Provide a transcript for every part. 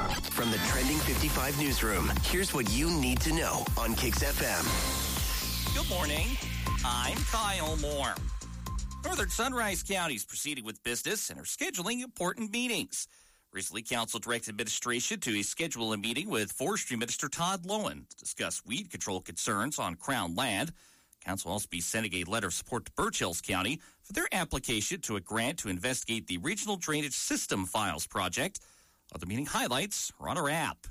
From the Trending 55 newsroom, here's what you need to know on Kicks FM. Good morning. I'm Kyle Moore. Northern Sunrise County is proceeding with business and are scheduling important meetings. Recently, Council directed administration to schedule a meeting with Forestry Minister Todd Loewen to discuss weed control concerns on Crown land. Council will also be sending a letter of support to Birch Hills County for their application to a grant to investigate the Regional Drainage System Files project. Other meeting highlights are on our app.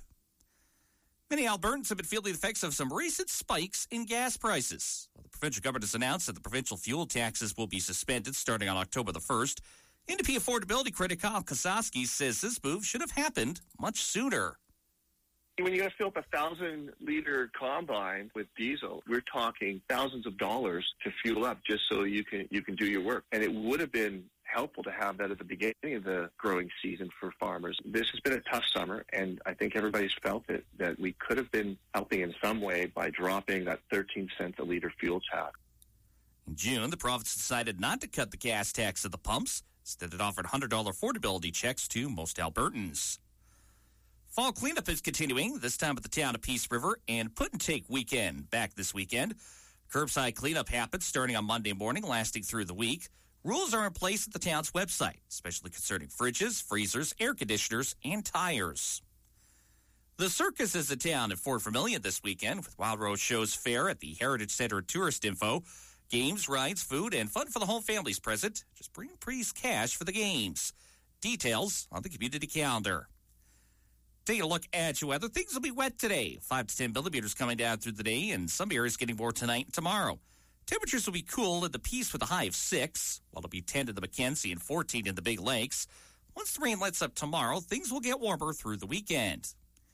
Many Albertans have been feeling the effects of some recent spikes in gas prices. The provincial government has announced that the provincial fuel taxes will be suspended starting on October the 1st. NDP affordability critic Kyle Kosowski says this move should have happened much sooner. When you got to fill up a 1,000-liter combine with diesel, we're talking thousands of dollars to fuel up just so you can do your work. And it would have been helpful to have that at the beginning of the growing season for farmers. This has been a tough summer, and I think everybody's felt it, that we could have been helping in some way by dropping that 13 cents a liter fuel tax. In June, the province decided not to cut the gas tax at the pumps. Instead, it offered $100 affordability checks to most Albertans. Fall cleanup is continuing, this time at the town of Peace River, and Put and Take weekend back this weekend. Curbside cleanup happens starting on Monday morning, lasting through the week. Rules are in place at the town's website, especially concerning fridges, freezers, air conditioners, and tires. The circus is in town at Fort Vermilion this weekend with Wild Rose Shows Fair at the Heritage Center Tourist Info. Games, rides, food, and fun for the whole family's present. Just bring priest cash for the games. Details on the community calendar. Taking a look at your weather, things will be wet today. 5 to 10 millimeters coming down through the day, and some areas getting more tonight and tomorrow. Temperatures will be cool at the Peace with a high of 6, while it'll be 10 in the Mackenzie and 14 in the Big Lakes. Once the rain lets up tomorrow, things will get warmer through the weekend.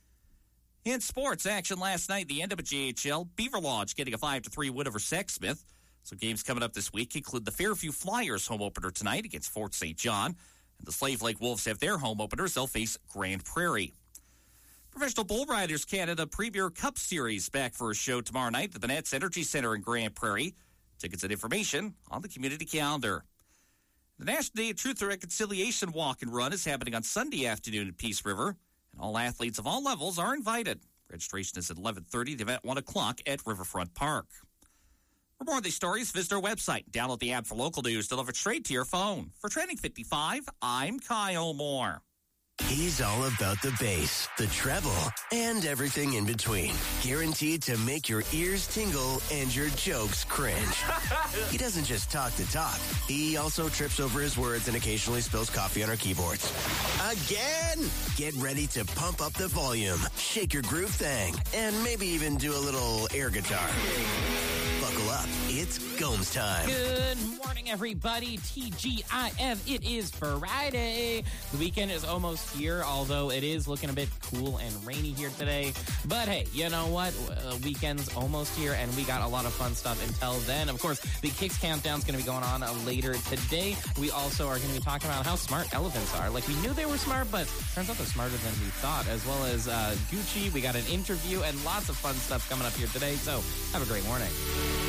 In sports action last night, the NWJHL, Beaver Lodge getting a 5-3 win over Sexsmith. Some games coming up this week include the Fairview Flyers home opener tonight against Fort St. John. And the Slave Lake Wolves have their home openers. They'll face Grand Prairie. Professional Bull Riders Canada Premier Cup Series back for a show tomorrow night at the Bonnett's Energy Center in Grand Prairie. Tickets and information on the community calendar. The National Day of Truth and Reconciliation Walk and Run is happening on Sunday afternoon at Peace River, and all athletes of all levels are invited. Registration is at 11:30, the event 1 o'clock at Riverfront Park. For more of these stories, visit our website. Download the app for local news delivered straight to your phone. For Trending 55, I'm Kyle Moore. He's all about the bass, the treble, and everything in between. Guaranteed to make your ears tingle and your jokes cringe. He doesn't just talk the talk. He also trips over his words and occasionally spills coffee on our keyboards. Again! Get ready to pump up the volume, shake your groove thing, and maybe even do a little air guitar. Buckle up. It's Gomes time. Good morning, everybody. TGIF. It is Friday. The weekend is almost here, although it is looking a bit cool and rainy here today. But hey, you know what? Weekend's almost here, and we got a lot of fun stuff until then. Of course, the Kicks Countdown is going to be going on later today. We also are going to be talking about how smart elephants are. Like, we knew they were smart, but turns out they're smarter than we thought. As well as Gucci, we got an interview and lots of fun stuff coming up here today. So have a great morning.